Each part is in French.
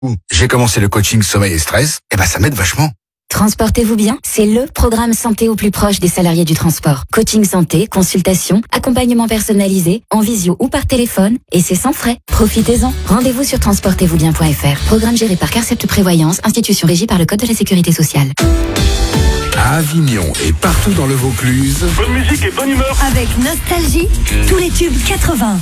J'ai commencé le coaching sommeil et stress, et ça m'aide vachement. Transportez-vous bien, c'est le programme santé au plus proche des salariés du transport. Coaching santé, consultation, accompagnement personnalisé, en visio ou par téléphone, et c'est sans frais. Profitez-en. Rendez-vous sur transportez-vous-bien.fr. Programme géré par Carcept Prévoyance, institution régie par le Code de la Sécurité sociale. À Avignon et partout dans le Vaucluse. Bonne musique et bonne humeur. Avec Nostalgie, tous les tubes 80.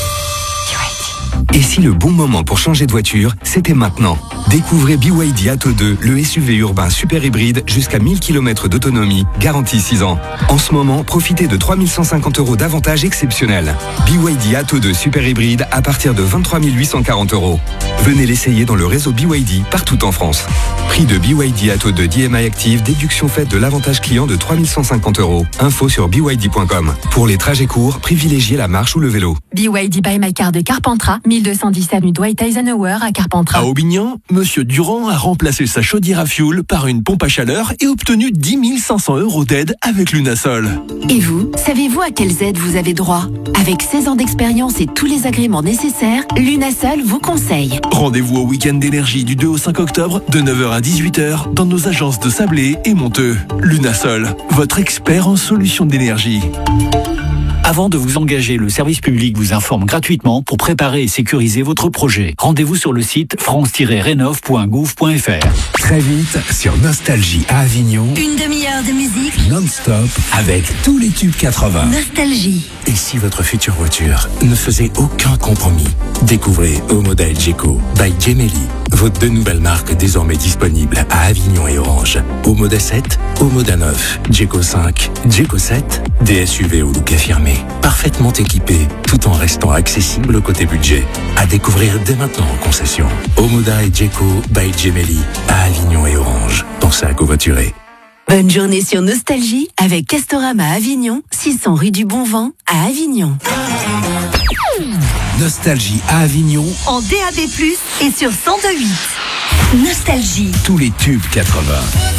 Et si le bon moment pour changer de voiture, c'était maintenant? Découvrez BYD Atto 2, le SUV urbain super hybride jusqu'à 1000 km d'autonomie, garantie 6 ans. En ce moment, profitez de 3150 € d'avantages exceptionnels. BYD Atto 2 super hybride à partir de 23 840 €. Venez l'essayer dans le réseau BYD partout en France. Prix de BYD Atto 2 DMI Active, déduction faite de l'avantage client de 3150 €. Info sur byd.com. Pour les trajets courts, privilégiez la marche ou le vélo. BYD by My Car de Carpentras, 1210 avenue Dwight Eisenhower à Carpentras. À Aubignan, Monsieur Durand a remplacé sa chaudière à fioul par une pompe à chaleur et obtenu 10 500 € d'aide avec Lunasol. Et vous, savez-vous à quelles aides vous avez droit? Avec 16 ans d'expérience et tous les agréments nécessaires, Lunasol vous conseille. Rendez-vous au week-end d'énergie du 2 au 5 octobre de 9h à 18h dans nos agences de Sablé et Monteux. Lunasol, votre expert en solutions d'énergie. Avant de vous engager, le service public vous informe gratuitement pour préparer et sécuriser votre projet. Rendez-vous sur le site france-rénov.gouv.fr. Très vite sur Nostalgie à Avignon. Une demi-heure de musique Non-stop avec tous les tubes 80. Nostalgie. Et si votre future voiture ne faisait aucun compromis? Découvrez Omoda Geco by Gemelli, vos deux nouvelles marques désormais disponibles à Avignon et Orange. Omoda 7, Omoda 9, Geco 5, Geco 7, des SUV au look affirmé, parfaitement équipés, tout en restant accessible côté budget. À découvrir dès maintenant en concession. Omoda et Geco by Gemelli à Avignon et Orange. Pensez à covoiturer. Bonne journée sur Nostalgie avec Castorama Avignon, 600 rue du Bon Vent à Avignon. Nostalgie à Avignon. En DAB+, et sur 102.8. Nostalgie. Tous les tubes 80.